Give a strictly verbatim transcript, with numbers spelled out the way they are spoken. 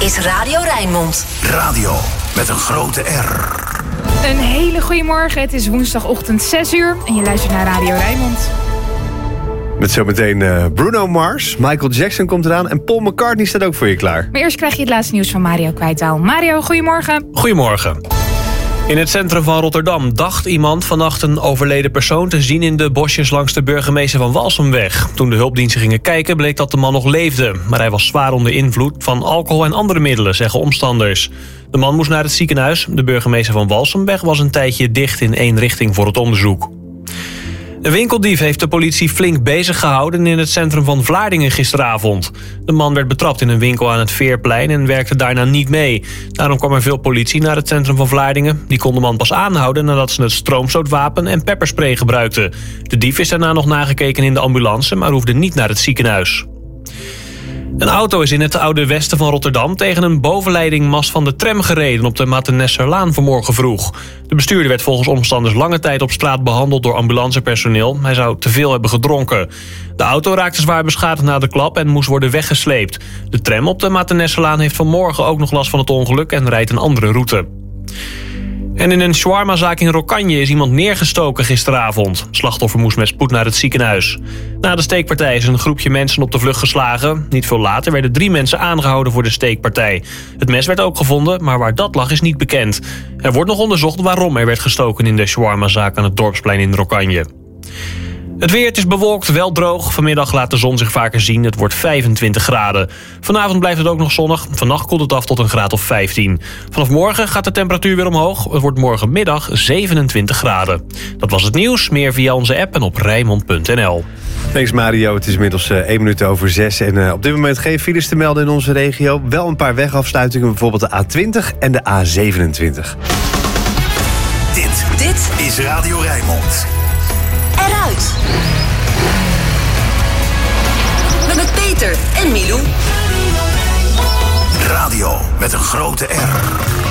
is Radio Rijnmond. Radio met een grote R. Een hele goede morgen. Het is woensdagochtend zes uur en je luistert naar Radio Rijnmond. Met zometeen uh, Bruno Mars, Michael Jackson komt eraan en Paul McCartney staat ook voor je klaar. Maar eerst krijg je het laatste nieuws van Mario Kwijtaal. Mario, goedemorgen. Goedemorgen. In het centrum van Rotterdam dacht iemand vannacht een overleden persoon te zien in de bosjes langs de Burgemeester van Walsumweg. Toen de hulpdiensten gingen kijken bleek dat de man nog leefde. Maar hij was zwaar onder invloed van alcohol en andere middelen, zeggen omstanders. De man moest naar het ziekenhuis. De Burgemeester van Walsumweg was een tijdje dicht in één richting voor het onderzoek. Een winkeldief heeft de politie flink bezig gehouden in het centrum van Vlaardingen gisteravond. De man werd betrapt in een winkel aan het Veerplein en werkte daarna niet mee. Daarom kwam er veel politie naar het centrum van Vlaardingen. Die kon de man pas aanhouden nadat ze het stroomstootwapen en pepperspray gebruikten. De dief is daarna nog nagekeken in de ambulance, maar hoefde niet naar het ziekenhuis. Een auto is in het oude westen van Rotterdam tegen een bovenleidingmast van de tram gereden op de Matennesserlaan vanmorgen vroeg. De bestuurder werd volgens omstanders lange tijd op straat behandeld door ambulancepersoneel. Hij zou te veel hebben gedronken. De auto raakte zwaar beschadigd na de klap en moest worden weggesleept. De tram op de Matennesserlaan heeft vanmorgen ook nog last van het ongeluk en rijdt een andere route. En in een shawarmazaak in Rokkanje is iemand neergestoken gisteravond. Het slachtoffer moest met spoed naar het ziekenhuis. Na de steekpartij is een groepje mensen op de vlucht geslagen. Niet veel later werden drie mensen aangehouden voor de steekpartij. Het mes werd ook gevonden, maar waar dat lag is niet bekend. Er wordt nog onderzocht waarom er werd gestoken in de shawarmazaak aan het Dorpsplein in Rokkanje. Het weer, het is bewolkt, wel droog. Vanmiddag laat de zon zich vaker zien. Het wordt vijfentwintig graden. Vanavond blijft het ook nog zonnig. Vannacht koelt het af tot een graad of vijftien. Vanaf morgen gaat de temperatuur weer omhoog. Het wordt morgenmiddag zevenentwintig graden. Dat was het nieuws. Meer via onze app en op Rijnmond punt n l. Thanks Mario, het is inmiddels uh, één minuut over zes. En uh, op dit moment geen files te melden in onze regio. Wel een paar wegafsluitingen, bijvoorbeeld de A twintig en de A zevenentwintig. Dit, dit is Radio Rijnmond. Eruit. Met Peter en Milou. Radio met een grote R.